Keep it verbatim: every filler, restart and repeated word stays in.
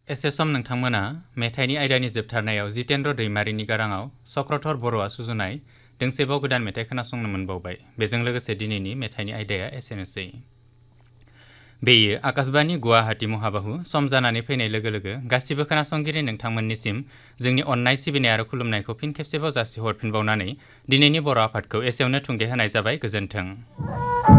एसे सम नोंथांमोना मेथाइनि आयदानि जोबथारनायाव जितेन्द्र दैमारिनि गाराङाव चक्रधर बर'आ सुजुनाय दोंसेबाव गोदान मेथाइ खोनासंनो मोनबावबाय। बेजों लोगोसे दिनैनि मेथाइनि आयदाया एसेनोसै। बेयो आकाशबाणी गुवाहाटी महाबाहु सम जानानै फैनाय लोगो लोगो गासिबो खोनासंगिरि नोंथांमोननिसिम जोंनि अननाय सिबिनाय आरो खुलुमनायखौ फिन खेबसेबाव जासिहरफिनबावनानै दिनैनि बर' आफादखौ एसेयावनो थुंगे होनाय जाबाय। गोजोन्थों।